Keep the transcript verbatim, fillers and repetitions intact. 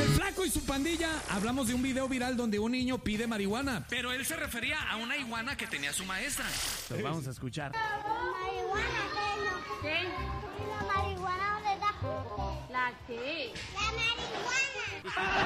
El Flaco y su pandilla, hablamos de un video viral donde un niño pide marihuana, pero él se refería a una iguana que tenía su maestra. Lo vamos a escuchar. ¿Marihuana qué? ¿Qué? La marihuana.